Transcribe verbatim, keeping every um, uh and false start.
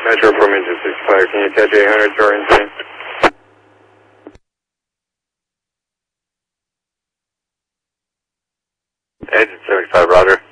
Metro from engine six fire, can you catch eight hundred to engine? Engine seventy-five, roger.